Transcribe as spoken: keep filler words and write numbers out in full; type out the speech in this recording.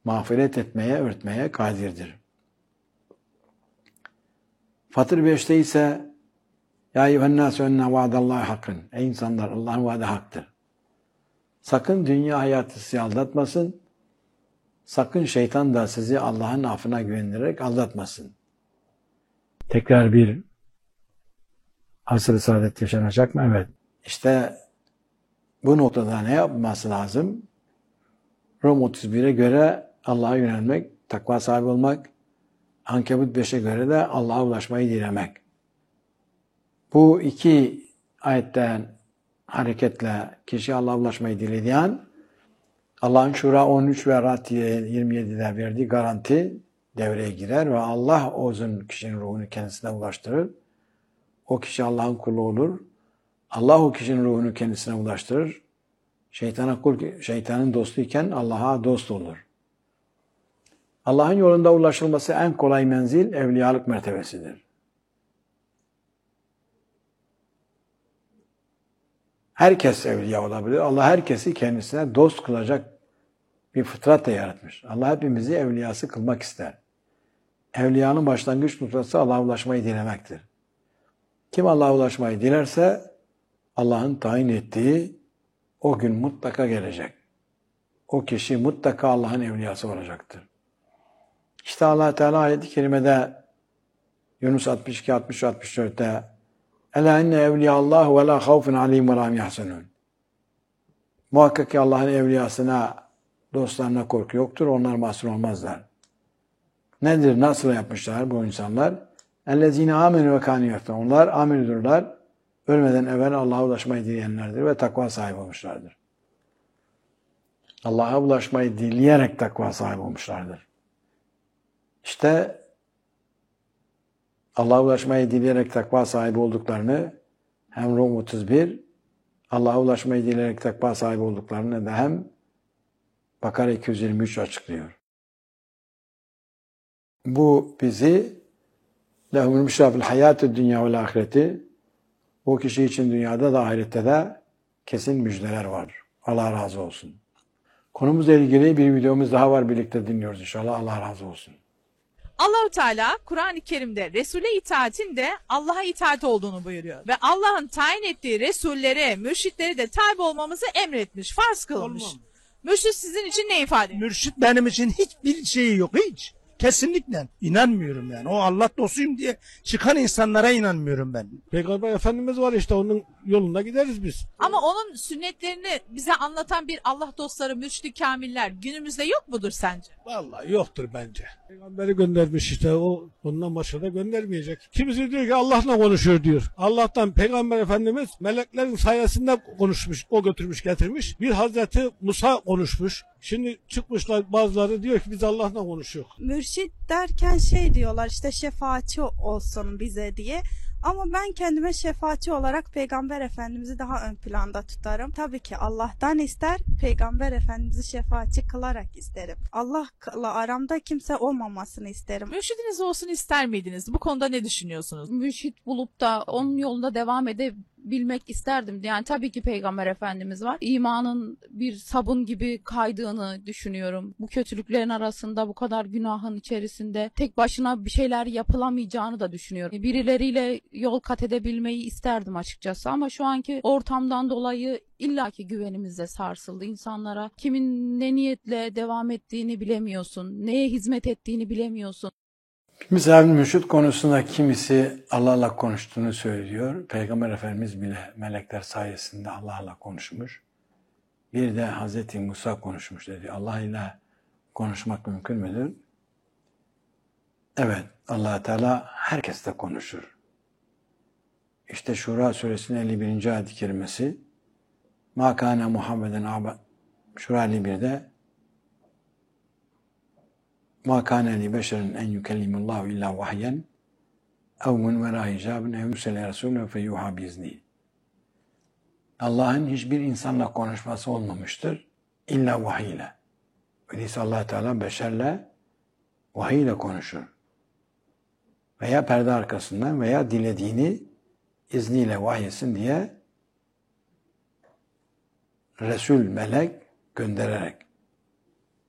mağfiret etmeye, örtmeye kadirdir. Fatır beşte ise Ya eyyühennâsü enne vaadallahi hakkın. Ey insanlar, Allah'ın vaadi haktır. Sakın dünya hayatı sizi aldatmasın. Sakın şeytan da sizi Allah'ın affına güvendirerek aldatmasın. Tekrar bir asr-ı saadet yaşanacak mı? Evet. İşte bu noktada ne yapması lazım? Rum otuz bire göre Allah'a yönelmek, takva sahibi olmak, Ankebut beşe göre de Allah'a ulaşmayı dilemek. Bu iki ayetten hareketle kişi Allah'a ulaşmayı dilediği an Allah'ın Şura on üç ve Ra'd yirmi yedide verdiği garanti devreye girer ve Allah o kişinin ruhunu kendisine ulaştırır. O kişi Allah'ın kulu olur. Allah o kişinin ruhunu kendisine ulaştırır. Şeytana kul, şeytanın dostuyken Allah'a dost olur. Allah'ın yolunda ulaşılması en kolay menzil evliyalık mertebesidir. Herkes evliya olabilir. Allah herkesi kendisine dost kılacak bir fıtrat da yaratmış. Allah hepimizi evliyası kılmak ister. Evliyanın başlangıç noktası Allah'a ulaşmayı dilemektir. Kim Allah'a ulaşmayı dilerse Allah'ın tayin ettiği o gün mutlaka gelecek. O kişi mutlaka Allah'ın evliyası olacaktır. İşte Allah Teala ayet-i kerimede Yunus altmış iki altmış altmış dörtte Ela inne evliyallahu ve la havfun aleyhim ve la hum yahzunun. Muhakkak ki Allah'ın evliyasına, dostlarına korku yoktur. Onlar mahzun olmazlar. Nedir? Nasıl yapmışlar bu insanlar? Ellezine amenu ve kânû yattaqûn. Onlar amenüdürler. Ölmeden evvel Allah'a ulaşmayı dileyenlerdir ve takva sahibi olmuşlardır. Allah'a ulaşmayı dileyerek takva sahibi olmuşlardır. İşte Allah'a ulaşmayı dileyerek takva sahibi olduklarını hem Rum otuz bir, Allah'a ulaşmayı dileyerek takva sahibi olduklarını da hem Bakara iki yüz yirmi üç açıklıyor. Bu bizi lehumul müşrafil hayatü dünya ve ahireti, o kişi için dünyada da ahirette de kesin müjdeler var. Allah razı olsun. Konumuzla ilgili bir videomuz daha var, birlikte dinliyoruz inşallah. Allah razı olsun. Allah-u Teala Kur'an-ı Kerim'de Resul'e itaatin de Allah'a itaat olduğunu buyuruyor. Ve Allah'ın tayin ettiği Resullere, mürşitlere de tabi olmamızı emretmiş, farz kılmış. Olmam. Mürşit sizin için ne ifade ediyor? Mürşit benim için hiçbir şeyi yok, hiç. Kesinlikle inanmıyorum yani. O Allah dostuyum diye çıkan insanlara inanmıyorum ben. Peygamber Efendimiz var işte, onun yolunda gideriz biz. Ama onun sünnetlerini bize anlatan bir Allah dostları, mürşid-i kamiller günümüzde yok mudur sence? Vallahi yoktur bence. Peygamberi göndermiş işte, o ondan başka da göndermeyecek. Kimisi diyor ki Allah'la konuşuyor diyor. Allah'tan Peygamber Efendimiz meleklerin sayesinde konuşmuş, o götürmüş getirmiş. Bir Hazreti Musa konuşmuş. Şimdi çıkmışlar bazıları diyor ki biz Allah'la konuşuyor. Mürşit derken şey diyorlar işte, şefaatçi olsun bize diye. Ama ben kendime şefaatçi olarak Peygamber Efendimiz'i daha ön planda tutarım. Tabii ki Allah'tan ister, Peygamber Efendimiz'i şefaatçi kılarak isterim. Allah'la aramda kimse olmamasını isterim. Mürşidiniz olsun ister miydiniz? Bu konuda ne düşünüyorsunuz? Mürşit bulup da onun yolunda devam edebilmek isterdim. Yani tabii ki Peygamber Efendimiz var. İmanın bir sabun gibi kaydığını düşünüyorum. Bu kötülüklerin arasında, bu kadar günahın içerisinde tek başına bir şeyler yapılamayacağını da düşünüyorum. Birileriyle yol kat edebilmeyi isterdim açıkçası, ama şu anki ortamdan dolayı illaki güvenimiz de sarsıldı. İnsanlara kimin ne niyetle devam ettiğini bilemiyorsun, neye hizmet ettiğini bilemiyorsun. Misal mürşid konusunda kimisi Allah'la konuştuğunu söylüyor. Peygamber Efendimiz bile melekler sayesinde Allah'la konuşmuş. Bir de Hazreti Musa konuşmuş dedi. Allah ile konuşmak mümkün müdür? Evet, Allah Teala herkesle konuşur. İşte Şura suresinin elli birinci ayet-i kerimesi Ma kâne Muhammeden aba Şura elli birde Ma kâne li beşerin en yükellimullahu illa vahyen ev min verâ hicâbin ev yüsele resûle fe yuhâ biizni. Allah'ın hiçbir insanla konuşması olmamıştır illa vahiy ile. Öyleyse Allah Teala beşerle vahiy ile konuşur. Veya perde arkasından veya dilediğini izniyle vahyesin diye Resul, melek göndererek.